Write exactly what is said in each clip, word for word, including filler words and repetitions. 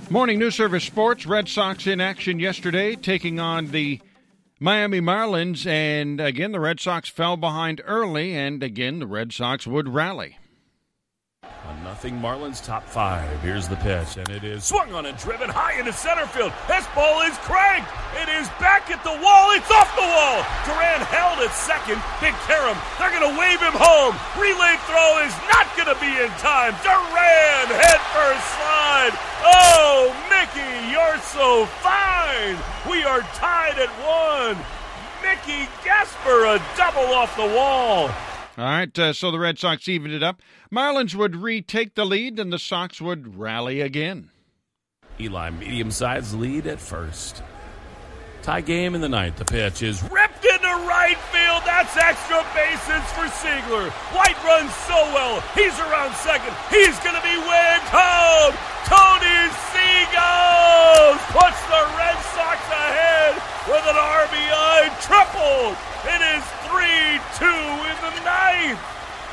Morning News Service Sports. Red Sox in action yesterday, taking on the Miami Marlins. And again, the Red Sox fell behind early, and again, the Red Sox would rally. One nothing Marlins top five. Here's the pitch, and it is swung on and driven high into center field. This ball is cranked. It is back at the wall. It's off the wall. Duran held at second. Big Karam. They're going to wave him home. Relay throw is not going to be in time. Duran head first slide. Oh, Mickey, you're so fine. We are tied at one. Mickey Gasper, a double off the wall. All right, uh, so the Red Sox evened it up. Marlins would retake the lead, and the Sox would rally again. Eli, medium-sized lead at first. Tie game in the ninth. The pitch is ripped into right field. That's extra bases for Seigler. White runs so well. He's around second. He's going to be waved home. Tony Seagulls puts the Red Sox ahead with an R B I triple. It is three two in the ninth.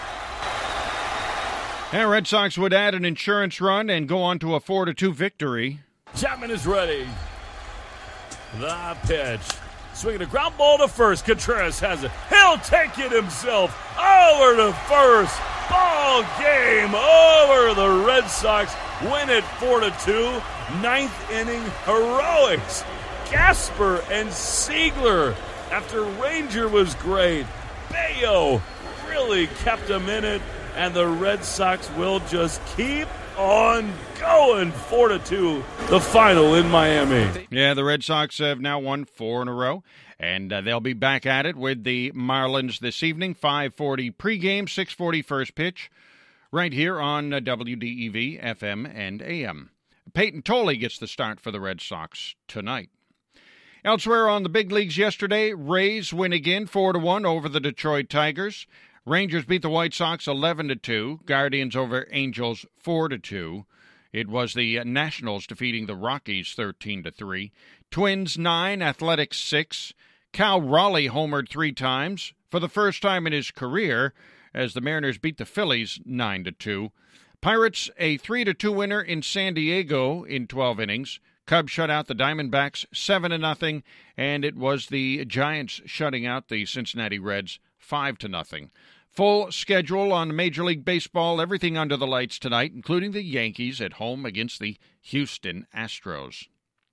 And Red Sox would add an insurance run and go on to a four to two victory. Chapman is ready. The pitch. Swinging a ground ball to first. Contreras has it. He'll take it himself. Over to first. Ball game over. The Red Sox win it four to two. Ninth inning heroics. Gasper and Seigler. After Ranger was great, Bayo really kept him in it, and the Red Sox will just keep on going. Four to two, the final in Miami. Yeah, the Red Sox have now won four in a row, and uh, they'll be back at it with the Marlins this evening. five forty pregame, six forty first pitch, right here on uh, W D E V F M and A M. Peyton Tolley gets the start for the Red Sox tonight. Elsewhere on the big leagues yesterday, Rays win again four to one over the Detroit Tigers. Rangers beat the White Sox eleven to two. Guardians over Angels four to two. It was the Nationals defeating the Rockies thirteen to three. Twins nine, Athletics six. Cal Raleigh homered three times for the first time in his career as the Mariners beat the Phillies nine to two. Pirates a three to two winner in San Diego in twelve innings. Cubs shut out the Diamondbacks seven to nothing, and it was the Giants shutting out the Cincinnati Reds five to nothing. Full schedule on Major League Baseball, everything under the lights tonight, including the Yankees at home against the Houston Astros.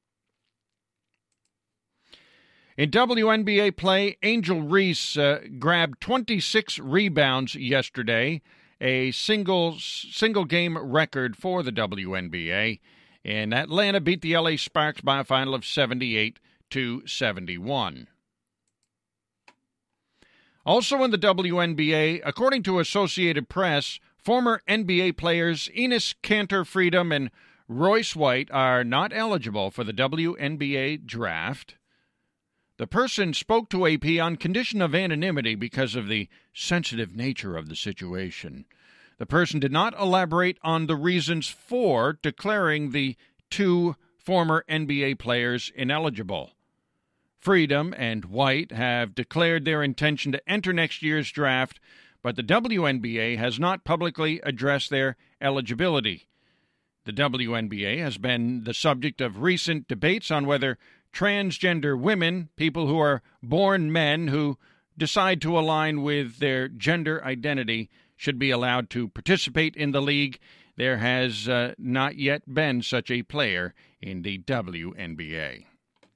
In W N B A play, Angel Reese uh, grabbed twenty-six rebounds yesterday, a single single game record for the W N B A. And Atlanta beat the L A Sparks by a final of seventy-eight to seventy-one. Also in the W N B A, according to Associated Press, former N B A players Enes Kanter Freedom and Royce White are not eligible for the W N B A draft. The person spoke to A P on condition of anonymity because of the sensitive nature of the situation. The person did not elaborate on the reasons for declaring the two former N B A players ineligible. Freedom and White have declared their intention to enter next year's draft, but the W N B A has not publicly addressed their eligibility. The W N B A has been the subject of recent debates on whether transgender women, people who are born men who decide to align with their gender identity, should be allowed to participate in the league. There has uh, not yet been such a player in the W N B A.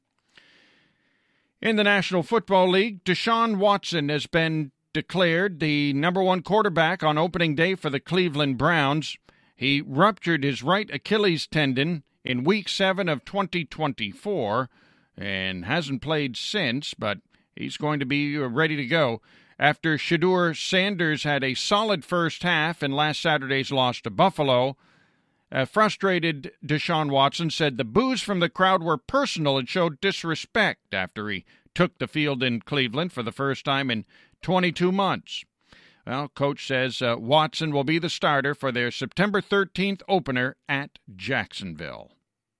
In the National Football League, Deshaun Watson has been declared the number one quarterback on opening day for the Cleveland Browns. He ruptured his right Achilles tendon in Week seven of twenty twenty-four and hasn't played since, but he's going to be ready to go. After Shedeur Sanders had a solid first half in last Saturday's loss to Buffalo, a frustrated Deshaun Watson said the boos from the crowd were personal and showed disrespect after he took the field in Cleveland for the first time in twenty-two months. Well, coach says uh, Watson will be the starter for their September thirteenth opener at Jacksonville.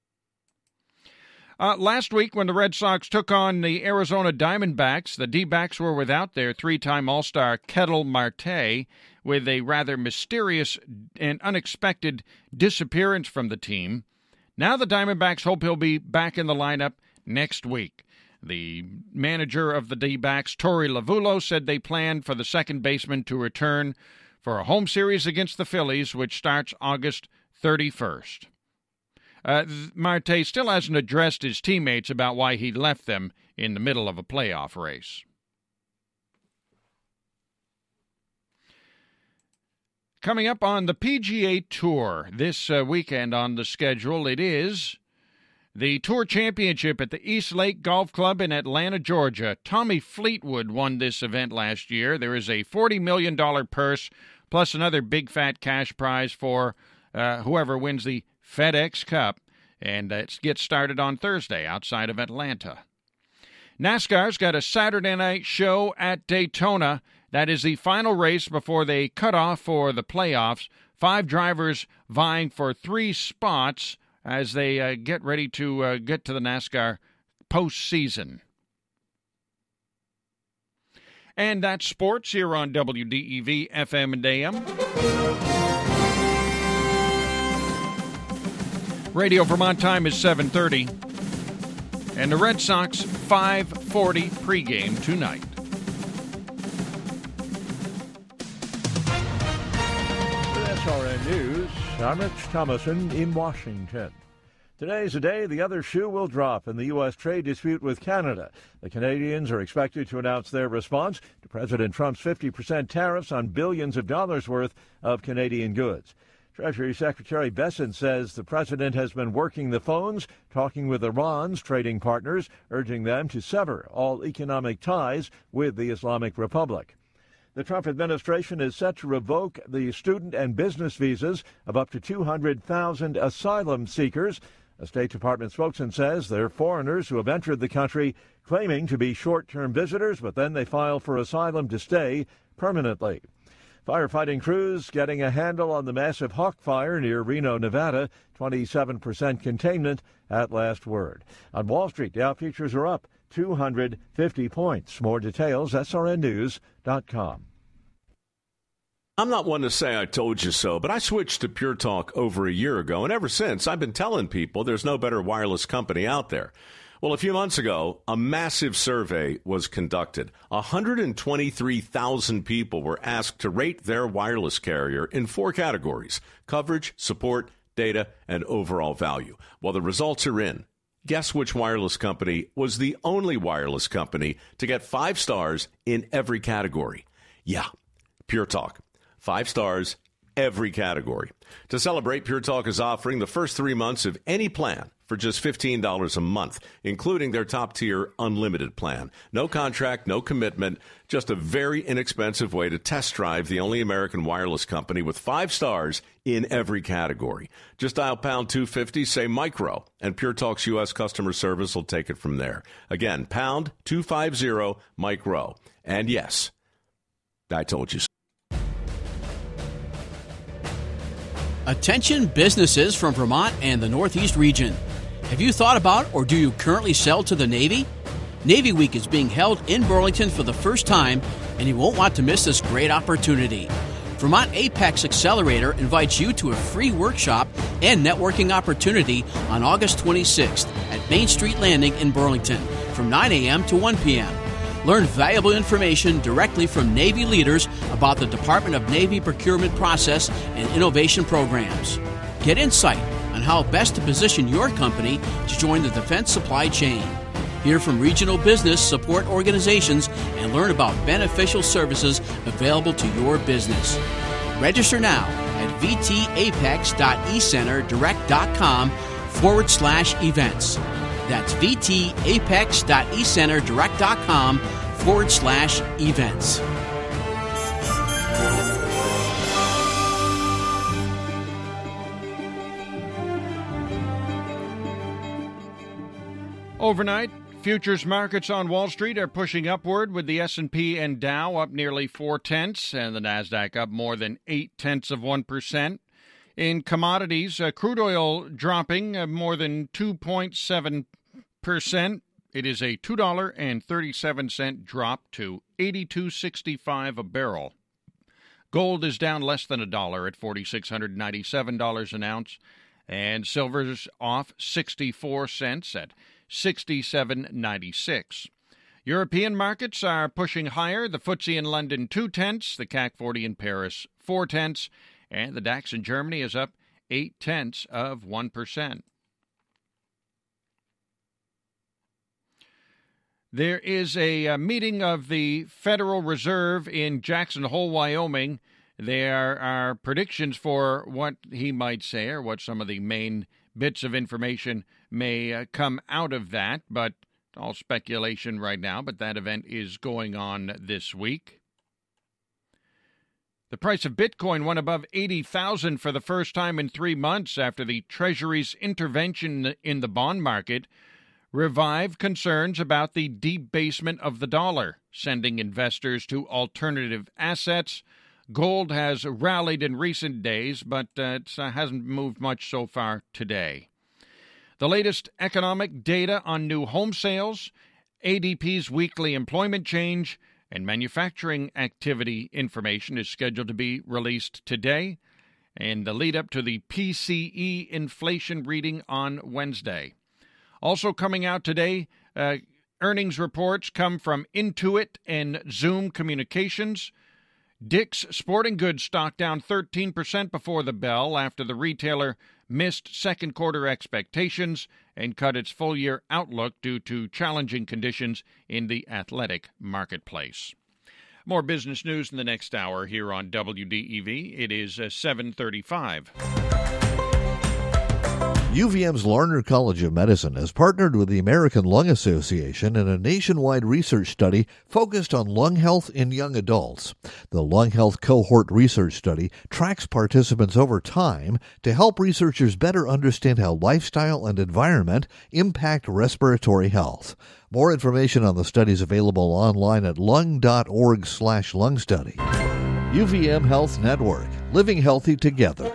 Uh, last week, when the Red Sox took on the Arizona Diamondbacks, the D-backs were without their three-time All-Star Ketel Marte, with a rather mysterious and unexpected disappearance from the team. Now the Diamondbacks hope he'll be back in the lineup next week. The manager of the D-backs, Torey Lovullo, said they plan for the second baseman to return for a home series against the Phillies, which starts August thirty-first. Uh, Marte still hasn't addressed his teammates about why he left them in the middle of a playoff race. Coming up on the P G A Tour this uh, weekend on the schedule, it is the Tour Championship at the East Lake Golf Club in Atlanta, Georgia. Tommy Fleetwood won this event last year. There is a forty million dollars purse plus another big fat cash prize for uh, whoever wins the FedEx Cup, and uh, it gets started on Thursday outside of Atlanta. NASCAR's got a Saturday night show at Daytona. That is the final race before they cut off for the playoffs. Five drivers vying for three spots as they uh, get ready to uh, get to the NASCAR postseason. And that's sports here on W D E V F M and A M. Radio Vermont time is seven thirty. And the Red Sox five forty pregame tonight. S R N News, I'm Rich Thomason in Washington. Today's the day the other shoe will drop in the U S trade dispute with Canada. The Canadians are expected to announce their response to President Trump's fifty percent tariffs on billions of dollars worth of Canadian goods. Treasury Secretary Bessent says the president has been working the phones, talking with Iran's trading partners, urging them to sever all economic ties with the Islamic Republic. The Trump administration is set to revoke the student and business visas of up to two hundred thousand asylum seekers. A State Department spokesman says they're foreigners who have entered the country claiming to be short-term visitors, but then they file for asylum to stay permanently. Firefighting crews getting a handle on the massive Hawk Fire near Reno, Nevada. twenty-seven percent containment at last word. On Wall Street, Dow futures are up two hundred fifty points. More details, S R N news dot com. I'm not one to say I told you so, but I switched to Pure Talk over a year ago, and ever since, I've been telling people there's no better wireless company out there. Well, a few months ago, a massive survey was conducted. one hundred twenty-three thousand people were asked to rate their wireless carrier in four categories: coverage, support, data, and overall value. Well, the results are in. Guess which wireless company was the only wireless company to get five stars in every category? Yeah, Pure Talk. Five stars, every category. To celebrate, Pure Talk is offering the first three months of any plan for just fifteen dollars a month, including their top-tier unlimited plan. No contract, no commitment, just a very inexpensive way to test drive the only American wireless company with five stars in every category. Just dial pound two fifty, say micro, and Pure Talk's U S customer service will take it from there. Again, pound two fifty, micro. And yes, I told you so. Attention businesses from Vermont and the Northeast region. Have you thought about or do you currently sell to the Navy? Navy Week is being held in Burlington for the first time, and you won't want to miss this great opportunity. Vermont Apex Accelerator invites you to a free workshop and networking opportunity on August twenty-sixth at Main Street Landing in Burlington from nine a.m. to one p.m. Learn valuable information directly from Navy leaders about the Department of Navy procurement process and innovation programs. Get insight on how best to position your company to join the defense supply chain. Hear from regional business support organizations and learn about beneficial services available to your business. Register now at vtapex.ecenterdirect.com forward slash events. That's vtapex.ecenterdirect.com forward slash events. Overnight, futures markets on Wall Street are pushing upward with the S and P and Dow up nearly four-tenths and the NASDAQ up more than eight-tenths of one percent. In commodities, uh, crude oil dropping uh, more than two point seven percent. It is a two dollars and thirty-seven cents drop to eighty-two sixty-five a barrel. Gold is down less than a dollar at four thousand six hundred ninety-seven dollars an ounce. And silver's off sixty-four cents at sixty-seven ninety-six. European markets are pushing higher. The F T S E in London two tenths, the C A C forty in Paris four tenths, and the DAX in Germany is up eight tenths of one percent. There is a, a meeting of the Federal Reserve in Jackson Hole, Wyoming. There are predictions for what he might say or what some of the main bits of information may uh, come out of that, but all speculation right now, but that event is going on this week. The price of Bitcoin went above eighty thousand dollars for the first time in three months after the Treasury's intervention in the bond market revived concerns about the debasement of the dollar, sending investors to alternative assets. Gold has rallied in recent days, but uh, it uh, hasn't moved much so far today. The latest economic data on new home sales, A D P's weekly employment change, and manufacturing activity information is scheduled to be released today, and the lead-up to the P C E inflation reading on Wednesday. Also coming out today, uh, earnings reports come from Intuit and Zoom Communications. Dick's Sporting Goods stock down thirteen percent before the bell after the retailer missed second quarter expectations and cut its full-year outlook due to challenging conditions in the athletic marketplace. More business news in the next hour here on W D E V. It is uh, seven thirty-five. U V M's Larner College of Medicine has partnered with the American Lung Association in a nationwide research study focused on lung health in young adults. The Lung Health Cohort Research Study tracks participants over time to help researchers better understand how lifestyle and environment impact respiratory health. More information on the study is available online at lung.org slash lung study. U V M Health Network, living healthy together.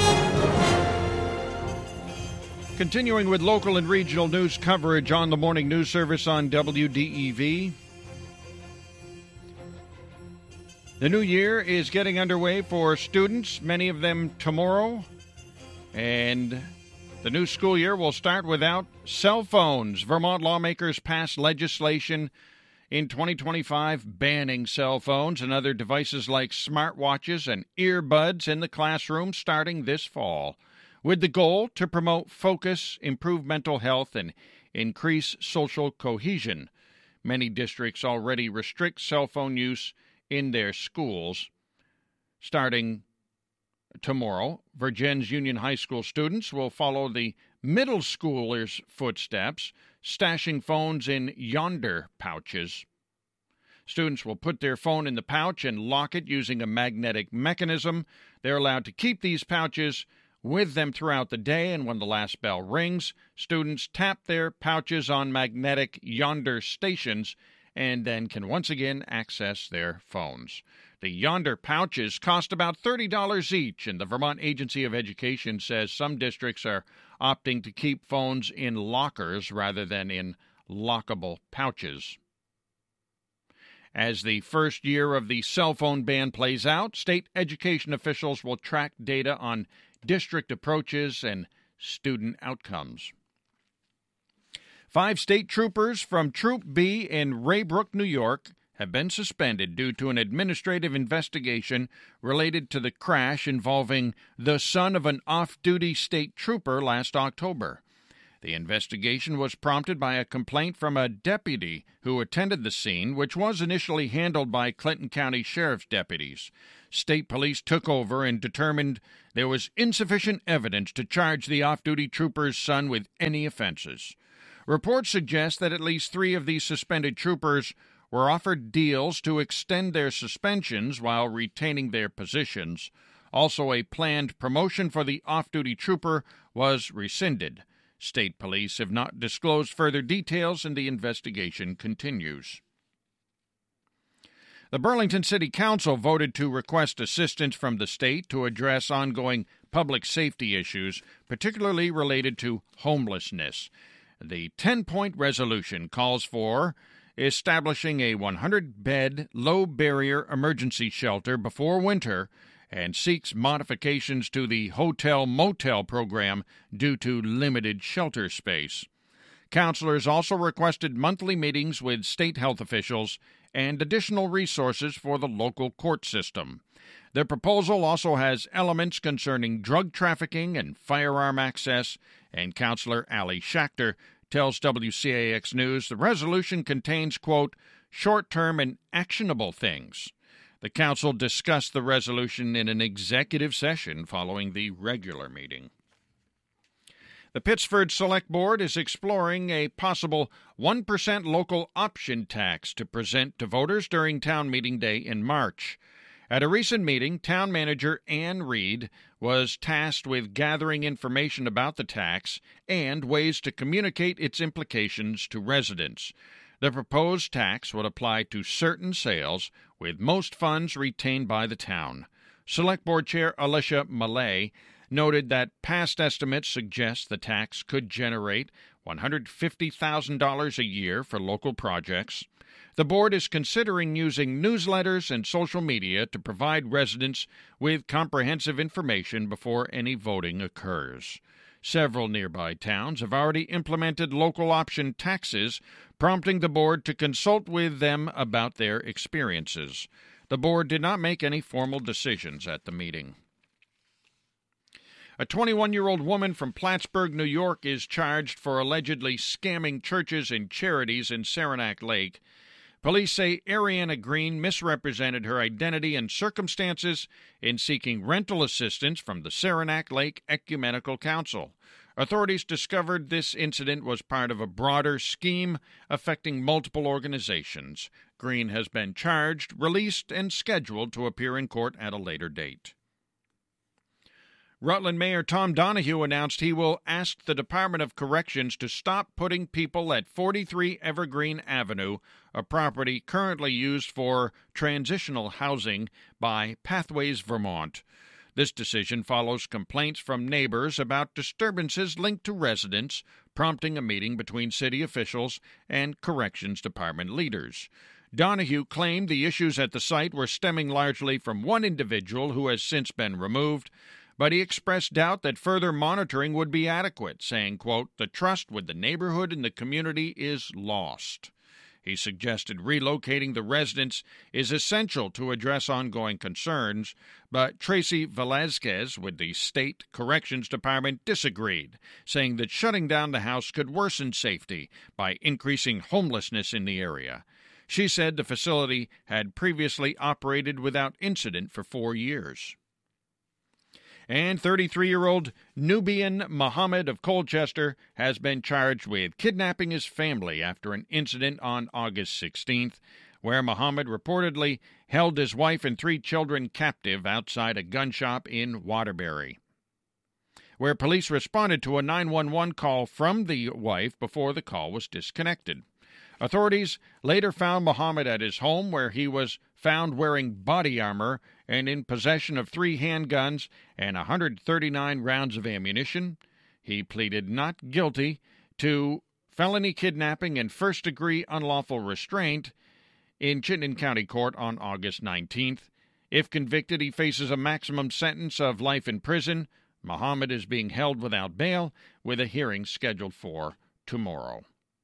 Continuing with local and regional news coverage on the morning news service on W D E V. The new year is getting underway for students, many of them tomorrow. And the new school year will start without cell phones. Vermont lawmakers passed legislation in twenty twenty-five banning cell phones and other devices like smartwatches and earbuds in the classroom starting this fall, with the goal to promote focus, improve mental health, and increase social cohesion. Many districts already restrict cell phone use in their schools. Starting tomorrow, Virginia's Union High School students will follow the middle schoolers' footsteps, stashing phones in Yonder pouches. Students will put their phone in the pouch and lock it using a magnetic mechanism. They're allowed to keep these pouches with them throughout the day, and when the last bell rings, students tap their pouches on magnetic Yonder stations and then can once again access their phones. The Yonder pouches cost about thirty dollars each, and the Vermont Agency of Education says some districts are opting to keep phones in lockers rather than in lockable pouches. As the first year of the cell phone ban plays out, state education officials will track data on district approaches and student outcomes. Five state troopers from Troop B in Raybrook, New York, have been suspended due to an administrative investigation related to the crash involving the son of an off-duty state trooper last October. The investigation was prompted by a complaint from a deputy who attended the scene, which was initially handled by Clinton County Sheriff's deputies. State police took over and determined there was insufficient evidence to charge the off-duty trooper's son with any offenses. Reports suggest that at least three of these suspended troopers were offered deals to extend their suspensions while retaining their positions. Also, a planned promotion for the off-duty trooper was rescinded. State police have not disclosed further details, and the investigation continues. The Burlington City Council voted to request assistance from the state to address ongoing public safety issues, particularly related to homelessness. The ten-point resolution calls for establishing a one hundred bed low-barrier emergency shelter before winter and seeks modifications to the hotel-motel program due to limited shelter space. Counselors also requested monthly meetings with state health officials and additional resources for the local court system. The proposal also has elements concerning drug trafficking and firearm access, and Counselor Ali Schachter tells W C A X News the resolution contains, quote, short-term and actionable things. The council discussed the resolution in an executive session following the regular meeting. The Pittsford Select Board is exploring a possible one percent local option tax to present to voters during town meeting day in March. At a recent meeting, town manager Ann Reed was tasked with gathering information about the tax and ways to communicate its implications to residents. The proposed tax would apply to certain sales, with most funds retained by the town. Select Board Chair Alicia Malay noted that past estimates suggest the tax could generate one hundred fifty thousand dollars a year for local projects. The board is considering using newsletters and social media to provide residents with comprehensive information before any voting occurs. Several nearby towns have already implemented local option taxes, prompting the board to consult with them about their experiences. The board did not make any formal decisions at the meeting. A twenty-one-year-old woman from Plattsburgh, New York, is charged for allegedly scamming churches and charities in Saranac Lake. Police say Ariana Green misrepresented her identity and circumstances in seeking rental assistance from the Saranac Lake Ecumenical Council. Authorities discovered this incident was part of a broader scheme affecting multiple organizations. Green has been charged, released, and scheduled to appear in court at a later date. Rutland Mayor Tom Donahue announced he will ask the Department of Corrections to stop putting people at forty-three Evergreen Avenue, a property currently used for transitional housing by Pathways Vermont. This decision follows complaints from neighbors about disturbances linked to residents, prompting a meeting between city officials and Corrections Department leaders. Donahue claimed the issues at the site were stemming largely from one individual who has since been removed, but he expressed doubt that further monitoring would be adequate, saying, quote, the trust with the neighborhood and the community is lost. He suggested relocating the residents is essential to address ongoing concerns, but Tracy Velazquez with the State Corrections Department disagreed, saying that shutting down the house could worsen safety by increasing homelessness in the area. She said the facility had previously operated without incident for four years. And thirty-three-year-old Nubian Muhammad of Colchester has been charged with kidnapping his family after an incident on August sixteenth, where Muhammad reportedly held his wife and three children captive outside a gun shop in Waterbury, where police responded to a nine one one call from the wife before the call was disconnected. Authorities later found Muhammad at his home, where he was found wearing body armor and in possession of three handguns and one hundred thirty-nine rounds of ammunition. He pleaded not guilty to felony kidnapping and first-degree unlawful restraint in Chittenden County Court on August nineteenth. If convicted, he faces a maximum sentence of life in prison. Muhammad is being held without bail, with a hearing scheduled for tomorrow.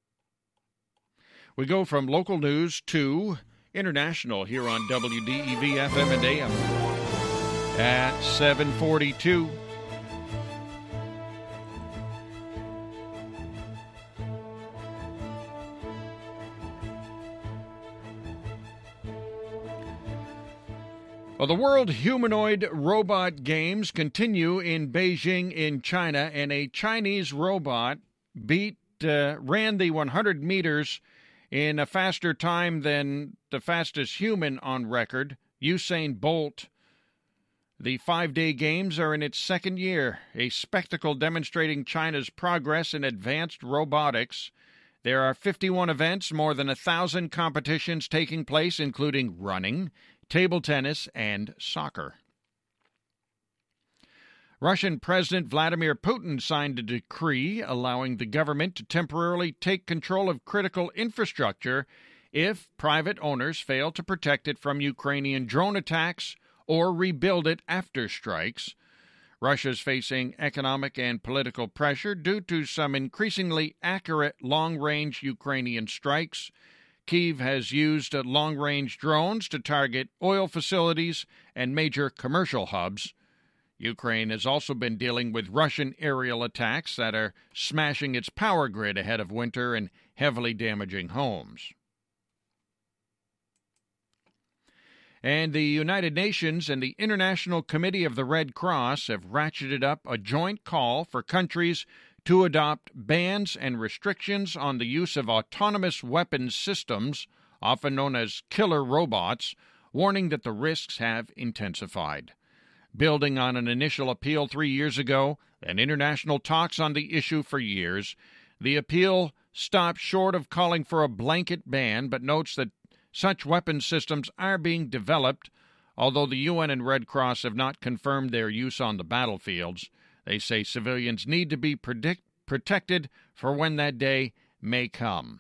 We go from local news to international here on W D E V F M and A M at seven forty-two. Well, the World Humanoid Robot Games continue in Beijing in China, and a Chinese robot beat uh, ran the one hundred meters in a faster time than the fastest human on record, Usain Bolt. The five-day games are in its second year, a spectacle demonstrating China's progress in advanced robotics. There are fifty-one events, more than a thousand competitions taking place, including running, table tennis, and soccer. Russian President Vladimir Putin signed a decree allowing the government to temporarily take control of critical infrastructure if private owners fail to protect it from Ukrainian drone attacks or rebuild it after strikes. Russia's facing economic and political pressure due to some increasingly accurate long-range Ukrainian strikes. Kyiv has used long-range drones to target oil facilities and major commercial hubs. Ukraine has also been dealing with Russian aerial attacks that are smashing its power grid ahead of winter and heavily damaging homes. And the United Nations and the International Committee of the Red Cross have ratcheted up a joint call for countries to adopt bans and restrictions on the use of autonomous weapons systems, often known as killer robots, warning that the risks have intensified. Building on an initial appeal three years ago and international talks on the issue for years, the appeal stops short of calling for a blanket ban, but notes that such weapons systems are being developed, although the U N and Red Cross have not confirmed their use on the battlefields. They say civilians need to be predict- protected for when that day may come.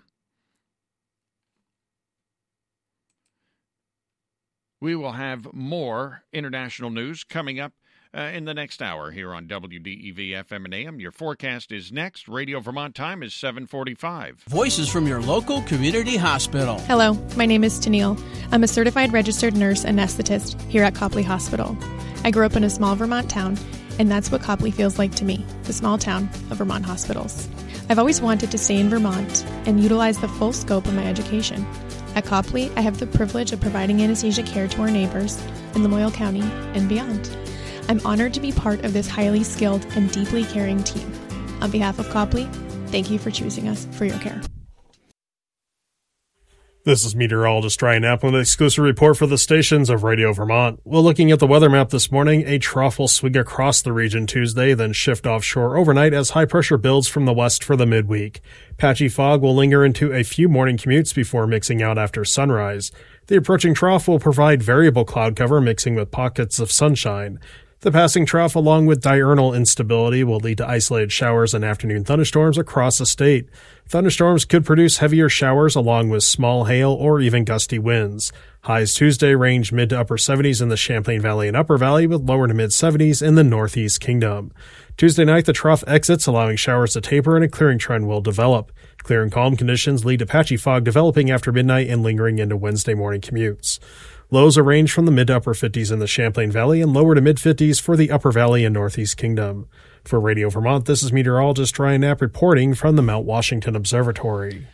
We will have more international news coming up uh, in the next hour here on W D E V F M and A M. Your forecast is next. Radio Vermont time is seven forty-five. Voices from your local community hospital. Hello, my name is Tennille. I'm a certified registered nurse anesthetist here at Copley Hospital. I grew up in a small Vermont town, and that's what Copley feels like to me, the small town of Vermont hospitals. I've always wanted to stay in Vermont and utilize the full scope of my education. At Copley, I have the privilege of providing anesthesia care to our neighbors in Lamoille County and beyond. I'm honored to be part of this highly skilled and deeply caring team. On behalf of Copley, thank you for choosing us for your care. This is meteorologist Ryan Knapp with an exclusive report for the stations of Radio Vermont. Well, looking at the weather map this morning, a trough will swing across the region Tuesday, then shift offshore overnight as high pressure builds from the west for the midweek. Patchy fog will linger into a few morning commutes before mixing out after sunrise. The approaching trough will provide variable cloud cover mixing with pockets of sunshine. The passing trough, along with diurnal instability, will lead to isolated showers and afternoon thunderstorms across the state. Thunderstorms could produce heavier showers along with small hail or even gusty winds. Highs Tuesday range mid to upper seventies in the Champlain Valley and Upper Valley, with lower to mid seventies in the Northeast Kingdom. Tuesday night, the trough exits, allowing showers to taper and a clearing trend will develop. Clear and calm conditions lead to patchy fog developing after midnight and lingering into Wednesday morning commutes. Lows are range from the mid to upper fifties in the Champlain Valley and lower to mid fifties for the Upper Valley and Northeast Kingdom. For Radio Vermont, this is meteorologist Ryan Knapp reporting from the Mount Washington Observatory.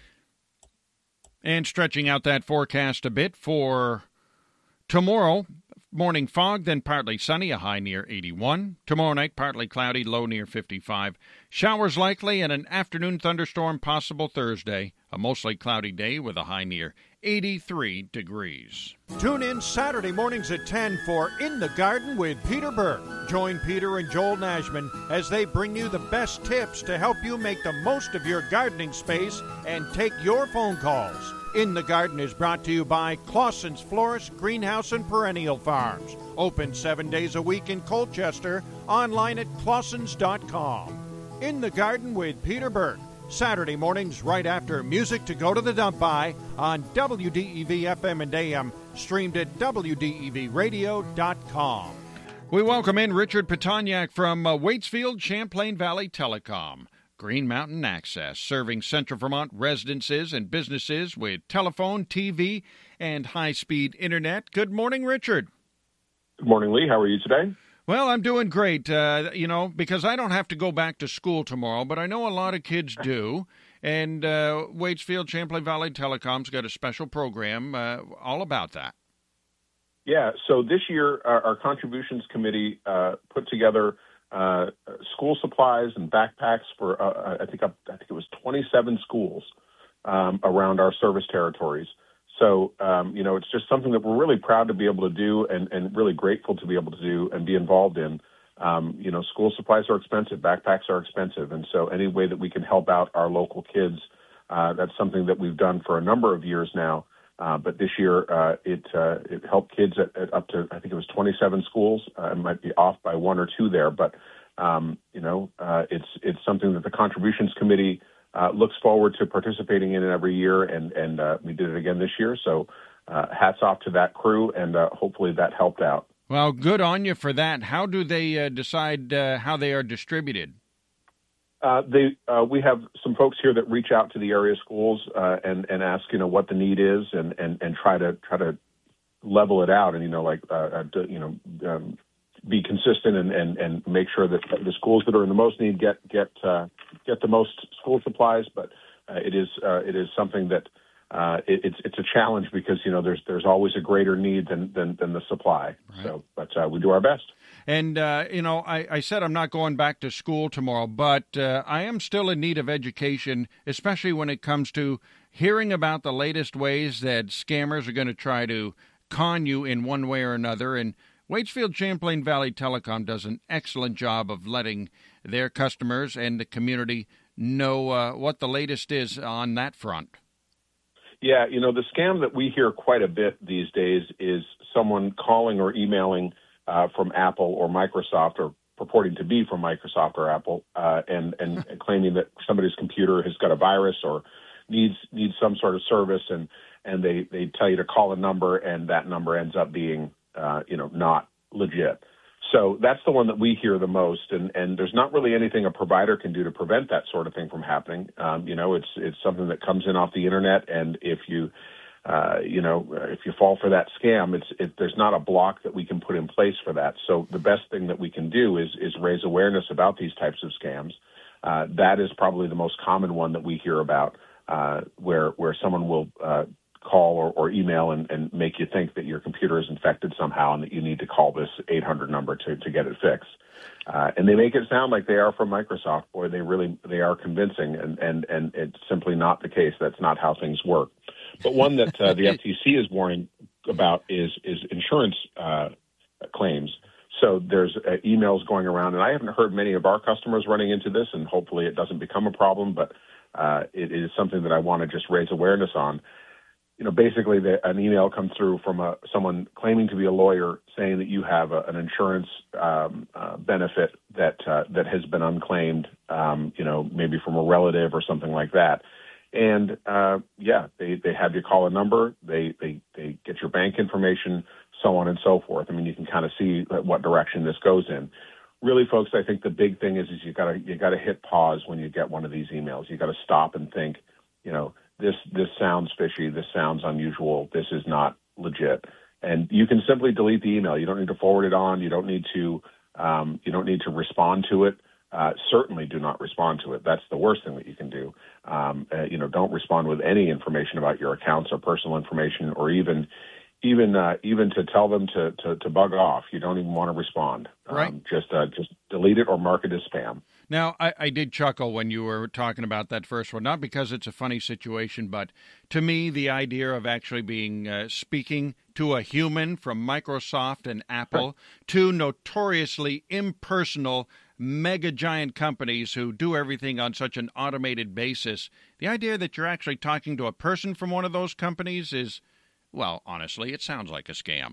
And stretching out that forecast a bit for tomorrow, morning fog, then partly sunny, a high near eighty-one. Tomorrow night, partly cloudy, low near fifty-five. Showers likely and an afternoon thunderstorm possible Thursday. A mostly cloudy day with a high near eighty-three degrees. Tune in Saturday mornings at ten for In the Garden with Peter Burke. Join Peter and Joel Nashman as they bring you the best tips to help you make the most of your gardening space and take your phone calls. In the Garden is brought to you by Clausen's Florist, Greenhouse, and Perennial Farms. Open seven days a week in Colchester, online at clausens dot com. In the Garden with Peter Burke. Saturday mornings right after Music to Go to the Dump By on W D E V F M and A M, streamed at W D E V radio dot com. We welcome in Richard Petoniak from uh, Waitsfield Champlain Valley Telecom. Green Mountain Access, serving Central Vermont residences and businesses with telephone, T V, and high-speed internet. Good morning, Richard. Good morning, Lee. How are you today? Well, I'm doing great, uh, you know, because I don't have to go back to school tomorrow, but I know a lot of kids do. And uh, Waitsfield Champlain Valley Telecom's got a special program uh, all about that. Yeah, so this year our, our contributions committee uh, put together uh, school supplies and backpacks for, uh, I think I think it was twenty-seven schools um, around our service territories. So, um, you know, it's just something that we're really proud to be able to do and, and really grateful to be able to do and be involved in. Um, you know, school supplies are expensive, backpacks are expensive. And so any way that we can help out our local kids, uh, that's something that we've done for a number of years now. Uh, but this year uh, it uh, it helped kids at, at up to, I think it was twenty-seven schools. Uh, it might be off by one or two there. But, um, you know, uh, it's it's something that the Contributions Committee Uh, looks forward to participating in it every year, and, and uh, we did it again this year. So uh, hats off to that crew, and uh, hopefully that helped out. Well, good on you for that. How do they uh, decide uh, how they are distributed? Uh, they, uh, we have some folks here that reach out to the area schools uh, and and ask, you know, what the need is, and, and, and try to try to level it out, and you know, like uh, you know, um, be consistent and, and, and make sure that the schools that are in the most need get get uh, get the most school supplies. But uh, it is uh, it is something that uh, it, it's it's a challenge because you know there's there's always a greater need than than, than the supply. Right. So, but uh, we do our best. And, uh, you know, I, I said I'm not going back to school tomorrow, but uh, I am still in need of education, especially when it comes to hearing about the latest ways that scammers are going to try to con you in one way or another. And Waitsfield Champlain Valley Telecom does an excellent job of letting their customers and the community know uh, what the latest is on that front. Yeah, you know, the scam that we hear quite a bit these days is someone calling or emailing Uh, from Apple or Microsoft, or purporting to be from Microsoft or Apple, uh, and, and and claiming that somebody's computer has got a virus or needs needs some sort of service, and and they, they tell you to call a number, and that number ends up being uh, you know not legit. So that's the one that we hear the most, and, and there's not really anything a provider can do to prevent that sort of thing from happening. Um, you know, it's it's something that comes in off the internet, and if you Uh, you know, if you fall for that scam, it's it, there's not a block that we can put in place for that. So the best thing that we can do is is raise awareness about these types of scams. Uh, that is probably the most common one that we hear about, uh, where where someone will uh, call or, or email and, and make you think that your computer is infected somehow and that you need to call this eight hundred number to, to get it fixed. Uh, and they make it sound like they are from Microsoft. Boy, they really they are convincing, and, and, and it's simply not the case. That's not how things work. But one that uh, the F T C is warning about is is insurance uh, claims. So there's uh, emails going around, and I haven't heard many of our customers running into this, and hopefully it doesn't become a problem, but uh, it is something that I want to just raise awareness on. You know, basically the, an email comes through from a, someone claiming to be a lawyer saying that you have a, an insurance um, uh, benefit that uh, that has been unclaimed, um, you know, maybe from a relative or something like that. And, uh, yeah, they, they have you call a number, they, they, they get your bank information, so on and so forth. I mean, you can kind of see what direction this goes in. Really, folks, I think the big thing is, is you gotta, you gotta hit pause when you get one of these emails. You gotta stop and think, you know, this, this sounds fishy, this sounds unusual, this is not legit. And you can simply delete the email. You don't need to forward it on. You don't need to, um, you don't need to respond to it. Uh, certainly do not respond to it. That's the worst thing that you can do. Um, uh, you know, don't respond with any information about your accounts or personal information, or even even uh, even to tell them to, to, to bug off. You don't even want to respond. Um, right. Just uh, just delete it or mark it as spam. Now, I, I did chuckle when you were talking about that first one, not because it's a funny situation, but to me, the idea of actually being uh, speaking to a human from Microsoft and Apple, right. two notoriously impersonal mega giant companies who do everything on such an automated basis, the idea that you're actually talking to a person from one of those companies is, well, honestly, it sounds like a scam.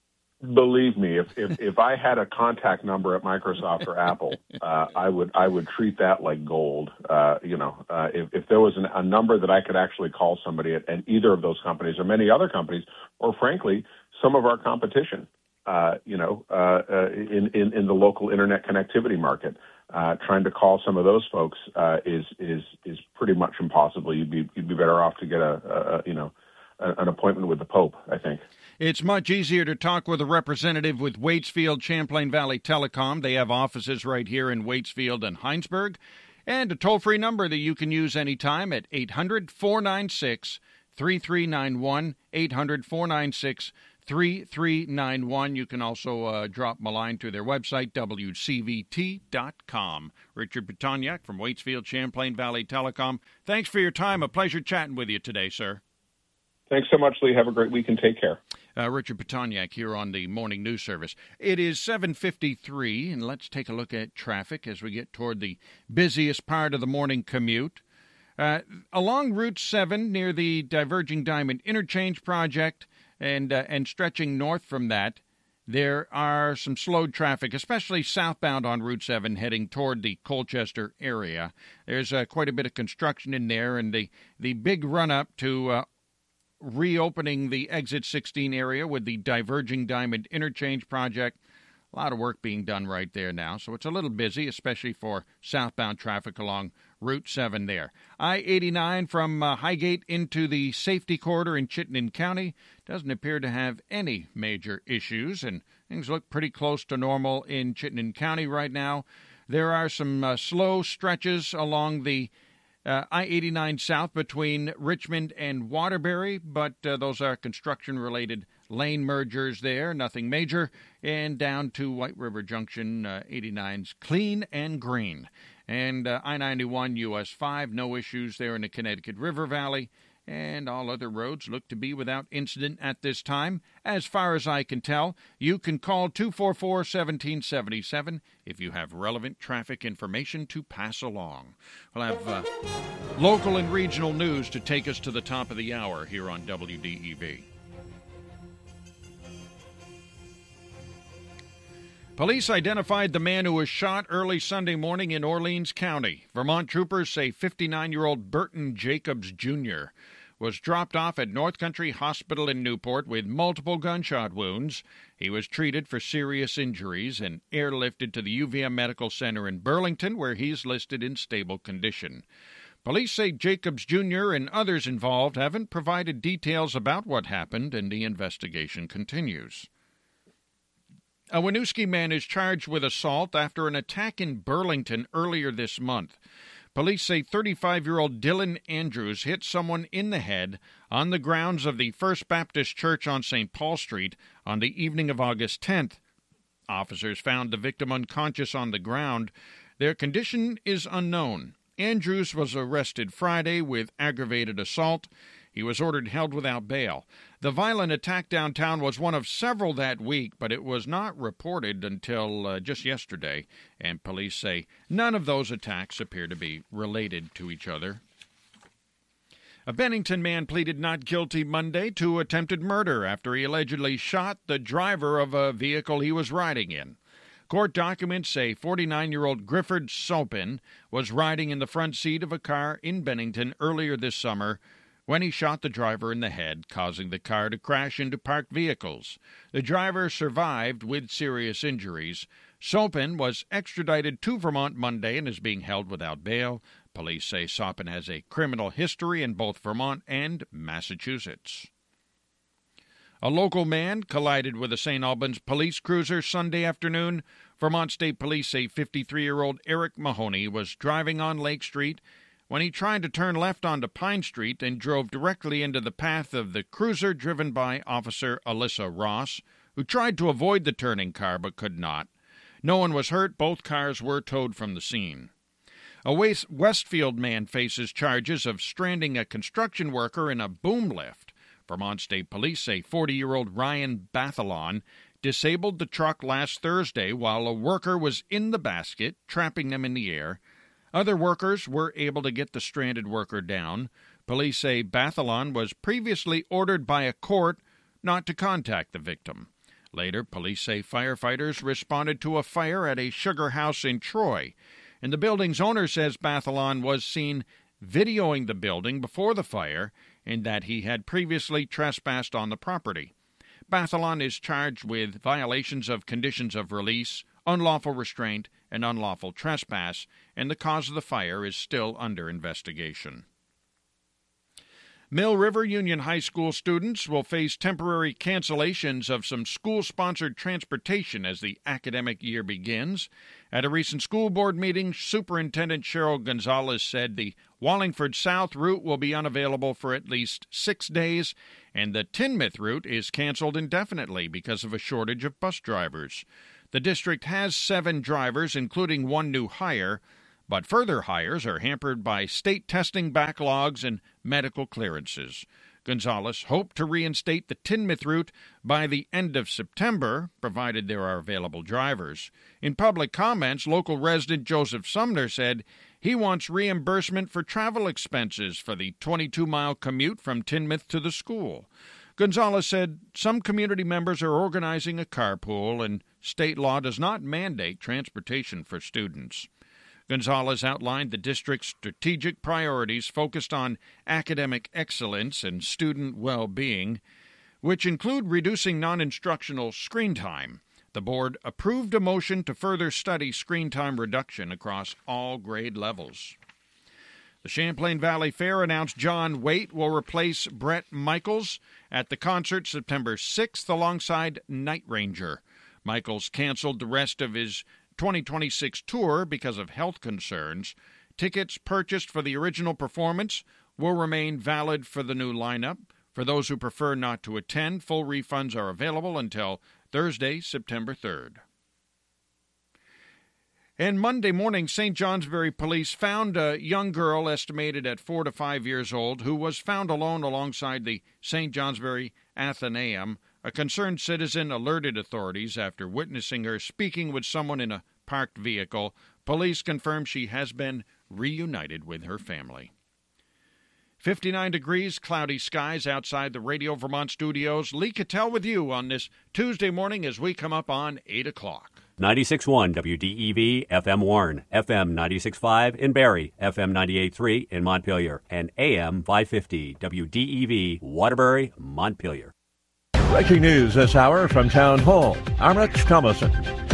Believe me, if if, if I had a contact number at Microsoft or Apple, uh, I would I would treat that like gold. Uh, you know, uh, if, if there was an, a number that I could actually call somebody at, at either of those companies or many other companies, or frankly, some of our competition, Uh, you know, uh, uh, in, in, in the local internet connectivity market, uh, trying to call some of those folks uh, is is is pretty much impossible. You'd be you'd be better off to get a, a you know a, an appointment with the Pope, I think. It's much easier to talk with a representative with Waitsfield Champlain Valley Telecom. They have offices right here in Waitsfield and Heinsberg, and a toll-free number that you can use anytime at eight hundred, four nine six, three three nine one, eight hundred, four nine six, three three nine one. You can also uh, drop them a line to their website, W C V T dot com. Richard Petoniak from Waitsfield Champlain Valley Telecom. Thanks for your time. A pleasure chatting with you today, sir. Thanks so much, Lee. Have a great week and take care. Uh, Richard Petoniak here on the Morning News Service. It is seven fifty-three, and let's take a look at traffic as we get toward the busiest part of the morning commute. Uh, along Route seven near the Diverging Diamond Interchange Project, And uh, and stretching north from that, there are some slowed traffic, especially southbound on Route seven heading toward the Colchester area. There's uh, quite a bit of construction in there, and the, the big run-up to uh, reopening the Exit sixteen area with the Diverging Diamond Interchange project. A lot of work being done right there now, so it's a little busy, especially for southbound traffic along Route seven there. I eighty-nine from uh, Highgate into the safety corridor in Chittenden County doesn't appear to have any major issues, and things look pretty close to normal in Chittenden County right now. There are some uh, slow stretches along the uh, I eighty-nine south between Richmond and Waterbury, but uh, those are construction-related lane mergers there, nothing major. And down to White River Junction, uh, eighty-nine's clean and green. And uh, I ninety-one U S five, no issues there in the Connecticut River Valley. And all other roads look to be without incident at this time. As far as I can tell, you can call two four four, one seven seven seven if you have relevant traffic information to pass along. We'll have uh, local and regional news to take us to the top of the hour here on W D E V. Police identified the man who was shot early Sunday morning in Orleans County. Vermont troopers say fifty-nine-year-old Burton Jacobs Junior was dropped off at North Country Hospital in Newport with multiple gunshot wounds. He was treated for serious injuries and airlifted to the U V M Medical Center in Burlington, where he's listed in stable condition. Police say Jacobs Junior and others involved haven't provided details about what happened, and the investigation continues. A Winooski man is charged with assault after an attack in Burlington earlier this month. Police say thirty-five-year-old Dylan Andrews hit someone in the head on the grounds of the First Baptist Church on Saint Paul Street on the evening of August tenth. Officers found the victim unconscious on the ground. Their condition is unknown. Andrews was arrested Friday with aggravated assault. He was ordered held without bail. The violent attack downtown was one of several that week, but it was not reported until uh, just yesterday, and police say none of those attacks appear to be related to each other. A Bennington man pleaded not guilty Monday to attempted murder after he allegedly shot the driver of a vehicle he was riding in. Court documents say forty-nine-year-old Grifford Sopin was riding in the front seat of a car in Bennington earlier this summer when he shot the driver in the head, causing the car to crash into parked vehicles. The driver survived with serious injuries. Sopin was extradited to Vermont Monday and is being held without bail. Police say Sopin has a criminal history in both Vermont and Massachusetts. A local man collided with a Saint Albans police cruiser Sunday afternoon. Vermont State Police say fifty-three-year-old Eric Mahoney was driving on Lake Street when he tried to turn left onto Pine Street and drove directly into the path of the cruiser driven by Officer Alyssa Ross, who tried to avoid the turning car but could not. No one was hurt. Both cars were towed from the scene. A Westfield man faces charges of stranding a construction worker in a boom lift. Vermont State Police say forty-year-old Ryan Bathalon disabled the truck last Thursday while a worker was in the basket, trapping them in the air. Other workers were able to get the stranded worker down. Police say Bathalon was previously ordered by a court not to contact the victim. Later, police say firefighters responded to a fire at a sugar house in Troy, and the building's owner says Bathalon was seen videoing the building before the fire and that he had previously trespassed on the property. Bathalon is charged with violations of conditions of release, unlawful restraint, and unlawful trespass, and the cause of the fire is still under investigation. Mill River Union High School students will face temporary cancellations of some school-sponsored transportation as the academic year begins. At a recent school board meeting, Superintendent Cheryl Gonzalez said the Wallingford South route will be unavailable for at least six days, and the Tinmouth route is canceled indefinitely because of a shortage of bus drivers. The district has seven drivers, including one new hire, but further hires are hampered by state testing backlogs and medical clearances. Gonzalez hoped to reinstate the Tinmouth route by the end of September, provided there are available drivers. In public comments, local resident Joseph Sumner said he wants reimbursement for travel expenses for the twenty-two mile commute from Tinmouth to the school. Gonzalez said some community members are organizing a carpool, and state law does not mandate transportation for students. Gonzalez outlined the district's strategic priorities focused on academic excellence and student well-being, which include reducing non-instructional screen time. The board approved a motion to further study screen time reduction across all grade levels. The Champlain Valley Fair announced John Waite will replace Bret Michaels at the concert September sixth alongside Night Ranger. Michaels canceled the rest of his twenty twenty-six tour because of health concerns. Tickets purchased for the original performance will remain valid for the new lineup. For those who prefer not to attend, full refunds are available until Thursday, September third. And Monday morning, Saint Johnsbury police found a young girl estimated at four to five years old who was found alone alongside the Saint Johnsbury Athenaeum. A concerned citizen alerted authorities after witnessing her speaking with someone in a parked vehicle. Police confirm she has been reunited with her family. fifty-nine degrees, cloudy skies outside the Radio Vermont studios. Lee Cattell with you on this Tuesday morning as we come up on eight o'clock. ninety-six point one W D E V F M Warren, F M ninety-six point five in Barrie, F M ninety-eight point three in Montpelier, and A M five fifty W D E V Waterbury, Montpelier. Breaking news this hour from Town Hall. I'm Rich Thomason.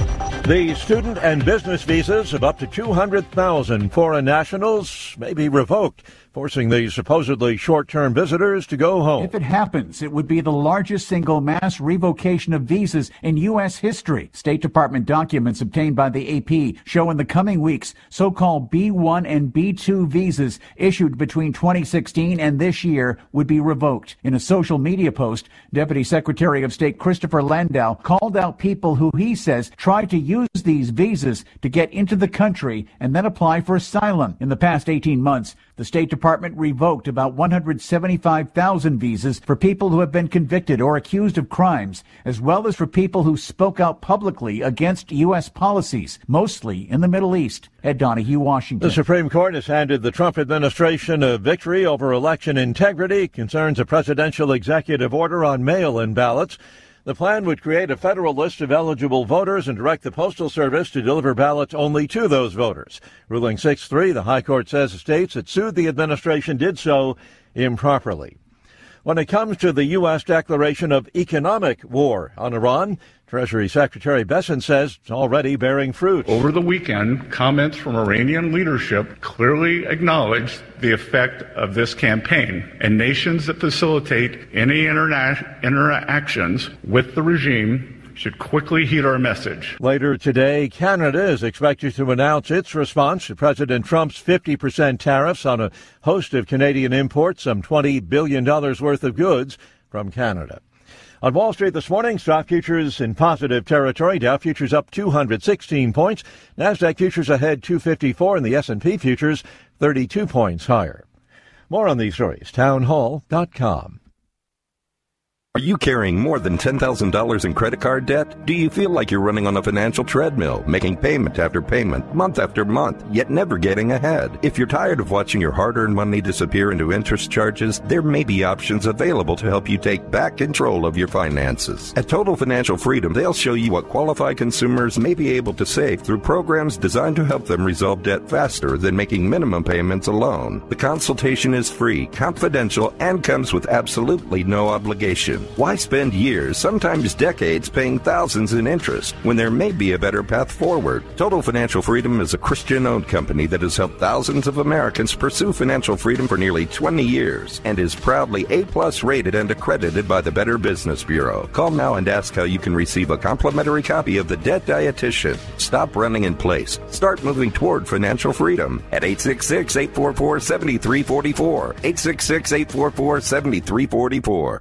The student and business visas of up to two hundred thousand foreign nationals may be revoked, forcing the supposedly short-term visitors to go home. If it happens, it would be the largest single mass revocation of visas in U S history. State Department documents obtained by the A P show in the coming weeks so-called B one and B two visas issued between twenty sixteen and this year would be revoked. In a social media post, Deputy Secretary of State Christopher Landau called out people who he says tried to use these visas to get into the country and then apply for asylum. In the past eighteen months, the State Department revoked about one hundred seventy-five thousand visas for people who have been convicted or accused of crimes, as well as for people who spoke out publicly against U S policies, mostly in the Middle East. Ed Donahue, Washington. The Supreme Court has handed the Trump administration a victory over election integrity. Concerns a presidential executive order on mail-in ballots. The plan would create a federal list of eligible voters and direct the Postal Service to deliver ballots only to those voters. Ruling six three, the High Court says the states that sued the administration did so improperly. When it comes to the U S declaration of economic war on Iran, Treasury Secretary Bessent says it's already bearing fruit. Over the weekend, comments from Iranian leadership clearly acknowledged the effect of this campaign, and nations that facilitate any interna- interactions with the regime should quickly heed our message. Later today, Canada is expected to announce its response to President Trump's fifty percent tariffs on a host of Canadian imports, some twenty billion dollars worth of goods from Canada. On Wall Street this morning, stock futures in positive territory. Dow futures up two hundred sixteen points. NASDAQ futures ahead two fifty-four, and the S and P futures thirty-two points higher. More on these stories, town hall dot com. Are you carrying more than ten thousand dollars in credit card debt? Do you feel like you're running on a financial treadmill, making payment after payment, month after month, yet never getting ahead? If you're tired of watching your hard-earned money disappear into interest charges, there may be options available to help you take back control of your finances. At Total Financial Freedom, they'll show you what qualified consumers may be able to save through programs designed to help them resolve debt faster than making minimum payments alone. The consultation is free, confidential, and comes with absolutely no obligation. Why spend years, sometimes decades, paying thousands in interest when there may be a better path forward? Total Financial Freedom is a Christian-owned company that has helped thousands of Americans pursue financial freedom for nearly twenty years and is proudly A-plus rated and accredited by the Better Business Bureau. Call now and ask how you can receive a complimentary copy of The Debt Dietitian. Stop running in place. Start moving toward financial freedom at eight six six, eight four four, seven three four four, eight six six, eight four four, seven three four four.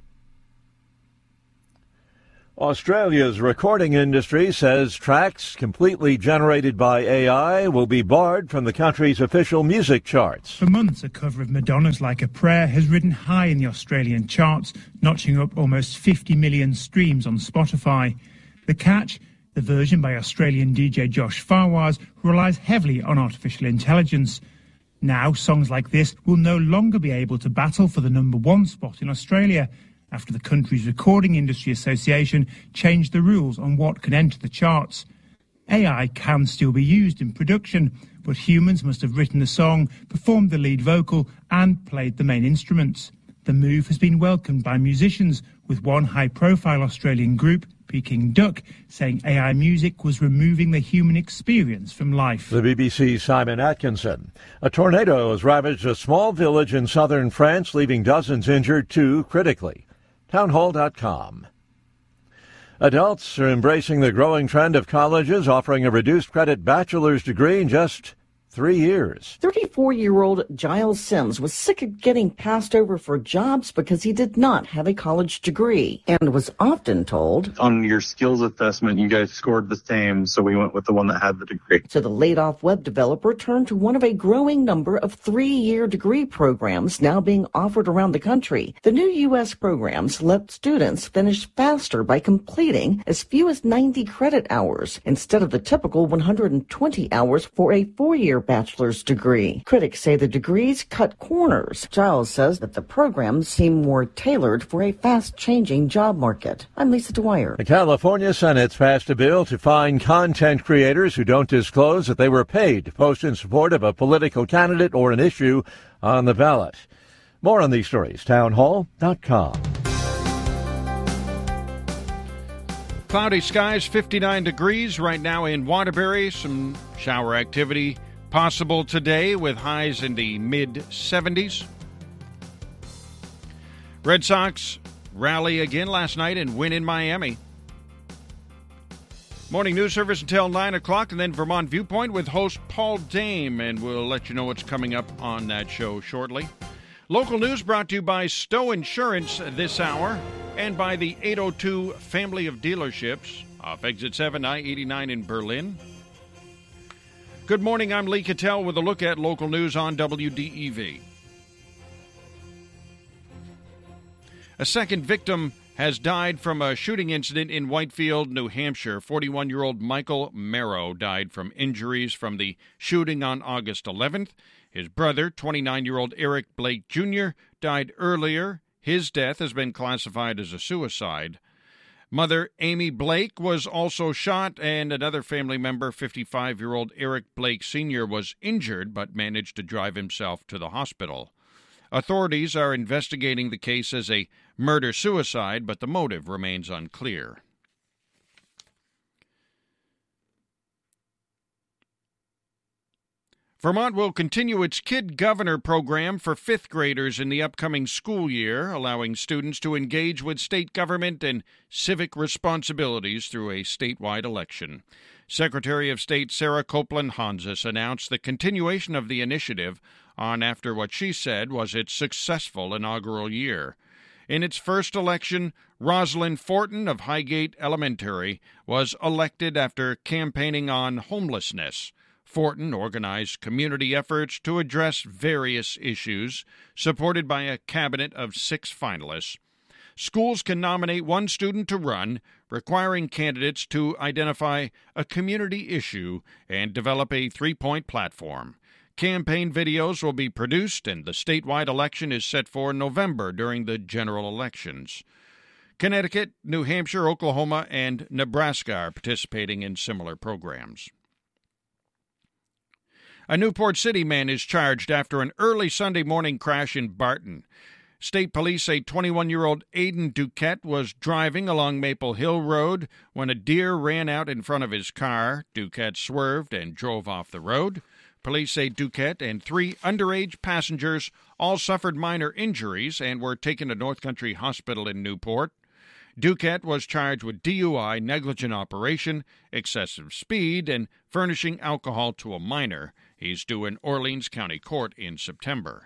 Australia's recording industry says tracks completely generated by A I will be barred from the country's official music charts. For months, a cover of Madonna's Like a Prayer has ridden high in the Australian charts, notching up almost fifty million streams on Spotify. The catch? The version by Australian D J Josh Fawaz, who relies heavily on artificial intelligence. Now, songs like this will no longer be able to battle for the number one spot in Australia, after the country's Recording Industry Association changed the rules on what can enter the charts. A I can still be used in production, but humans must have written the song, performed the lead vocal, and played the main instruments. The move has been welcomed by musicians, with one high-profile Australian group, Peking Duck, saying A I music was removing the human experience from life. The B B C's Simon Atkinson. A tornado has ravaged a small village in southern France, leaving dozens injured, two critically. townhall dot com. Adults are embracing the growing trend of colleges offering a reduced credit bachelor's degree in just three years. thirty-four-year-old Giles Sims was sick of getting passed over for jobs because he did not have a college degree and was often told, on your skills assessment, you guys scored the same, so we went with the one that had the degree. So the laid-off web developer turned to one of a growing number of three-year degree programs now being offered around the country. The new U S programs let students finish faster by completing as few as ninety credit hours instead of the typical one hundred twenty hours for a four-year bachelor's degree. Critics say the degrees cut corners. Giles says that the programs seem more tailored for a fast-changing job market. I'm Lisa Dwyer. The California Senate's passed a bill to fine content creators who don't disclose that they were paid to post in support of a political candidate or an issue on the ballot. More on these stories, townhall dot com. Cloudy skies, fifty-nine degrees right now in Waterbury. Some shower activity possible today with highs in the mid seventies. Red Sox rally again last night and win in Miami. Morning news service until nine o'clock, and then Vermont Viewpoint with host Paul Dame, and we'll let you know what's coming up on that show shortly. Local news brought to you by Stowe Insurance this hour and by the eight oh two family of dealerships off Exit seven, I eighty-nine in Berlin. Good morning, I'm Lee Cattell with a look at local news on W D E V. A second victim has died from a shooting incident in Whitefield, New Hampshire. forty-one-year-old Michael Merrow died from injuries from the shooting on August eleventh. His brother, twenty-nine-year-old Eric Blake Junior, died earlier. His death has been classified as a suicide. Mother Amy Blake was also shot, and another family member, fifty-five-year-old Eric Blake Senior, was injured but managed to drive himself to the hospital. Authorities are investigating the case as a murder-suicide, but the motive remains unclear. Vermont will continue its Kid Governor program for fifth graders in the upcoming school year, allowing students to engage with state government and civic responsibilities through a statewide election. Secretary of State Sarah Copeland-Hanzas announced the continuation of the initiative on after what she said was its successful inaugural year. In its first election, Rosalind Fortin of Highgate Elementary was elected after campaigning on homelessness. Fortin organized community efforts to address various issues, supported by a cabinet of six finalists. Schools can nominate one student to run, requiring candidates to identify a community issue and develop a three-point platform. Campaign videos will be produced, and the statewide election is set for November during the general elections. Connecticut, New Hampshire, Oklahoma, and Nebraska are participating in similar programs. A Newport City man is charged after an early Sunday morning crash in Barton. State police say twenty-one-year-old Aiden Duquette was driving along Maple Hill Road when a deer ran out in front of his car. Duquette swerved and drove off the road. Police say Duquette and three underage passengers all suffered minor injuries and were taken to North Country Hospital in Newport. Duquette was charged with D U I, negligent operation, excessive speed, and furnishing alcohol to a minor. He's due in Orleans County Court in September.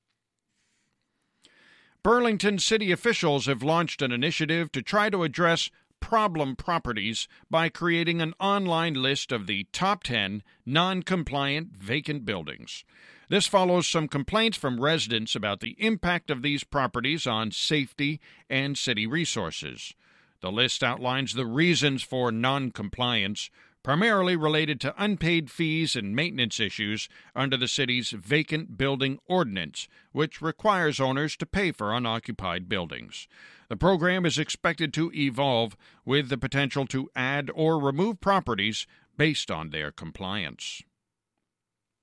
Burlington city officials have launched an initiative to try to address problem properties by creating an online list of the top ten non-compliant vacant buildings. This follows some complaints from residents about the impact of these properties on safety and city resources. The list outlines the reasons for non-compliance, primarily related to unpaid fees and maintenance issues under the city's vacant building ordinance, which requires owners to pay for unoccupied buildings. The program is expected to evolve with the potential to add or remove properties based on their compliance.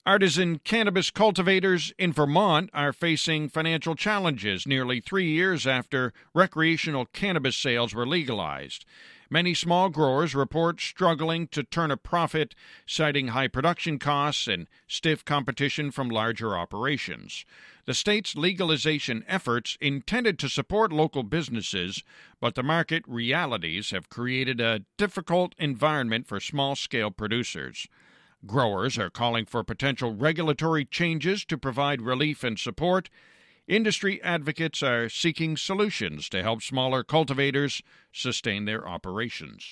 Artisan cannabis cultivators in Vermont are facing financial challenges nearly three years after recreational cannabis sales were legalized. Many small growers report struggling to turn a profit, citing high production costs and stiff competition from larger operations. The state's legalization efforts intended to support local businesses, but the market realities have created a difficult environment for small-scale producers. Growers are calling for potential regulatory changes to provide relief and support. Industry advocates are seeking solutions to help smaller cultivators sustain their operations.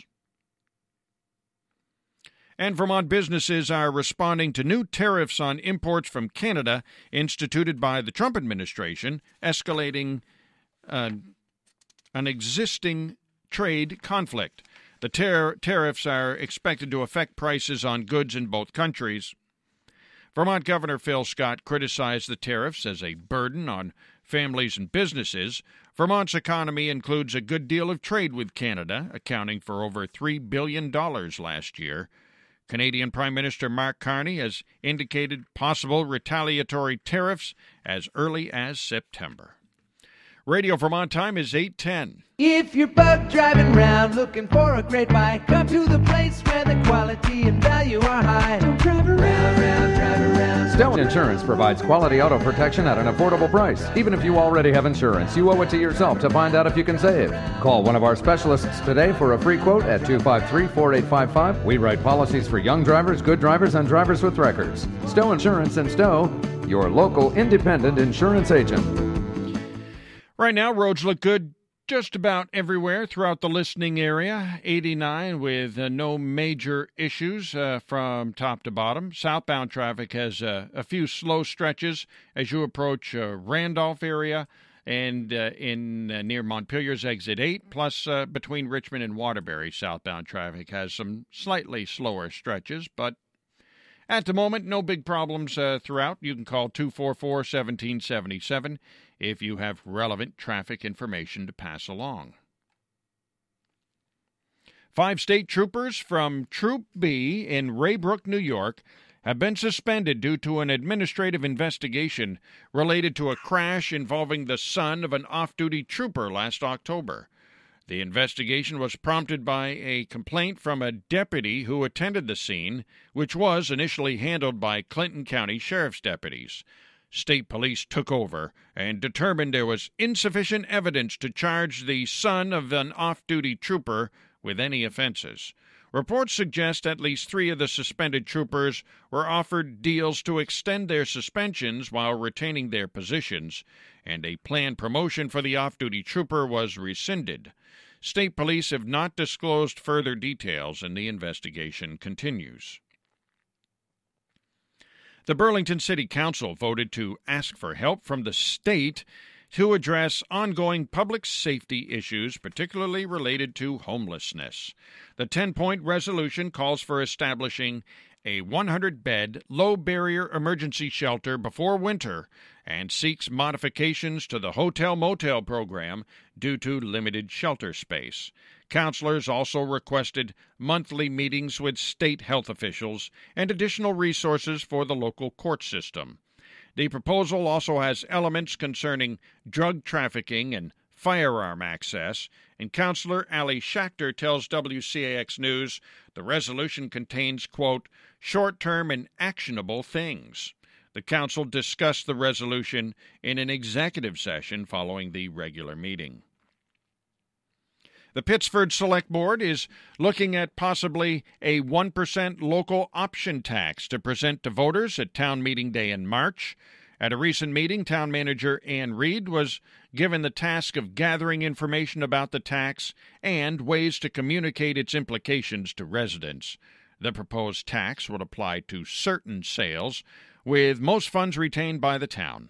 And Vermont businesses are responding to new tariffs on imports from Canada instituted by the Trump administration, escalating uh, an existing trade conflict. The tar- tariffs are expected to affect prices on goods in both countries. Vermont Governor Phil Scott criticized the tariffs as a burden on families and businesses. Vermont's economy includes a good deal of trade with Canada, accounting for over three billion dollars last year. Canadian Prime Minister Mark Carney has indicated possible retaliatory tariffs as early as September. Radio Vermont time is eight ten. If you're bug driving around looking for a great bike, come to the place where the quality and value are high. Don't drive around, round, drive around. Stone Insurance provides quality auto protection at an affordable price. Even if you already have insurance, you owe it to yourself to find out if you can save. Call one of our specialists today for a free quote at two five three, four eight five five. We write policies for young drivers, good drivers, and drivers with records. Stowe Insurance in Stowe, your local independent insurance agent. Right now, roads look good just about everywhere throughout the listening area. eighty-nine with uh, no major issues uh, from top to bottom. Southbound traffic has uh, a few slow stretches as you approach uh, Randolph area and uh, in uh, near Montpelier's exit eight, plus uh, between Richmond and Waterbury, southbound traffic has some slightly slower stretches, but at the moment, no big problems uh, throughout. You can call two four four, one seven seven seven if you have relevant traffic information to pass along. Five state troopers from Troop B in Raybrook, New York, have been suspended due to an administrative investigation related to a crash involving the son of an off-duty trooper last October. The investigation was prompted by a complaint from a deputy who attended the scene, which was initially handled by Clinton County Sheriff's deputies. State police took over and determined there was insufficient evidence to charge the son of an off-duty trooper with any offenses. Reports suggest at least three of the suspended troopers were offered deals to extend their suspensions while retaining their positions, and a planned promotion for the off-duty trooper was rescinded. State police have not disclosed further details, and the investigation continues. The Burlington City Council voted to ask for help from the state to address ongoing public safety issues, particularly related to homelessness. The ten-point resolution calls for establishing a one hundred bed, low-barrier emergency shelter before winter and seeks modifications to the hotel-motel program due to limited shelter space. Councilors also requested monthly meetings with state health officials and additional resources for the local court system. The proposal also has elements concerning drug trafficking and firearm access, and Councilor Ali Schachter tells W C A X News the resolution contains, quote, short-term and actionable things. The council discussed the resolution in an executive session following the regular meeting. The Pittsford Select Board is looking at possibly a one percent local option tax to present to voters at town meeting day in March. At a recent meeting, town manager Ann Reed was given the task of gathering information about the tax and ways to communicate its implications to residents. The proposed tax would apply to certain sales, with most funds retained by the town.